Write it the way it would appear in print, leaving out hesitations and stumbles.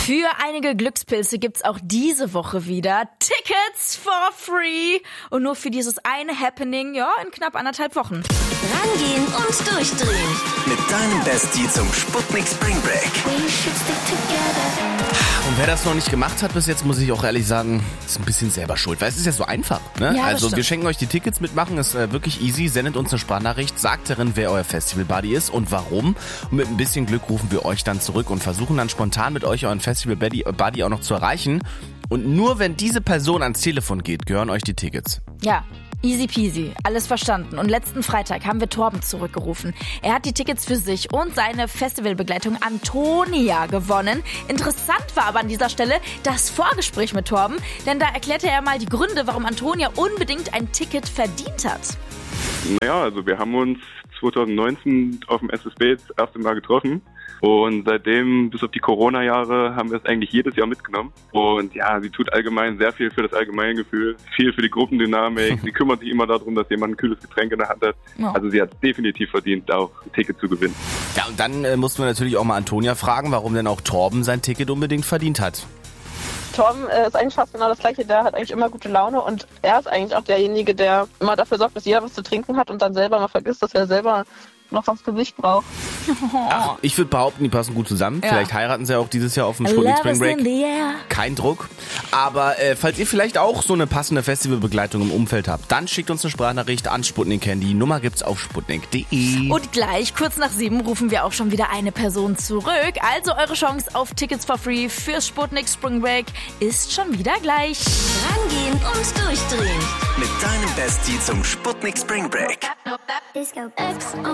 Für einige Glückspilze gibt's auch diese Woche wieder Tickets for free. Und nur für dieses eine Happening, in knapp 1,5 Wochen. Rangehen und durchdrehen. Mit deinem Bestie zum Sputnik Spring Break. Und wer das noch nicht gemacht hat bis jetzt, muss ich auch ehrlich sagen, ist ein bisschen selber schuld. Weil es ist ja so einfach. Ne? Ja, also stimmt. wir schenken euch die Tickets, mitmachen ist wirklich easy. Sendet uns eine Sprachnachricht, sagt darin, wer euer Festival-Buddy ist und warum. Und mit ein bisschen Glück rufen wir euch dann zurück und versuchen dann spontan mit euch euren Festival-Buddy auch noch zu erreichen. Und nur wenn diese Person ans Telefon geht, gehören euch die Tickets. Ja. Easy peasy, alles verstanden. Und letzten Freitag haben wir Torben zurückgerufen. Er hat die Tickets für sich und seine Festivalbegleitung Antonia gewonnen. Interessant war aber an dieser Stelle das Vorgespräch mit Torben, denn da erklärte er mal die Gründe, warum Antonia unbedingt ein Ticket verdient hat. Naja, also wir haben uns 2019 auf dem SSB das erste Mal getroffen und seitdem, bis auf die Corona-Jahre, haben wir es eigentlich jedes Jahr mitgenommen. Und ja, sie tut allgemein sehr viel für das Allgemeingefühl, viel für die Gruppendynamik. Sie kümmert sich immer darum, dass jemand ein kühles Getränk in der Hand hat. Ja. Also sie hat definitiv verdient, auch ein Ticket zu gewinnen. Ja, und dann mussten wir natürlich auch mal Antonia fragen, warum denn auch Torben sein Ticket unbedingt verdient hat. Torben ist eigentlich fast genau das Gleiche. Der hat eigentlich immer gute Laune und er ist eigentlich auch derjenige, der immer dafür sorgt, dass jeder was zu trinken hat und dann selber mal vergisst, dass er selber noch was für sich braucht. Ach, ich würde behaupten, die passen gut zusammen. Ja. Vielleicht heiraten sie auch dieses Jahr auf dem Sputnik Spring Break. Kein Druck. Aber falls ihr vielleicht auch so eine passende Festivalbegleitung im Umfeld habt, dann schickt uns eine Sprachnachricht an Sputnik Handy. Nummer gibt's auf sputnik.de. Und gleich, kurz nach 7, rufen wir auch schon wieder eine Person zurück. Also eure Chance auf Tickets for free fürs Sputnik Spring Break ist schon wieder gleich. Rangehen und durchdrehen. Mit deinem Bestie zum Sputnik Spring Break. Disco X